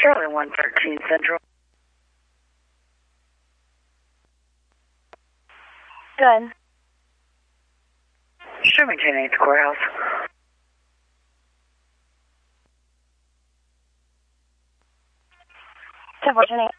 Charlie 113 Central. Good. Show me 10-8 courthouse. 10-4, 10-8.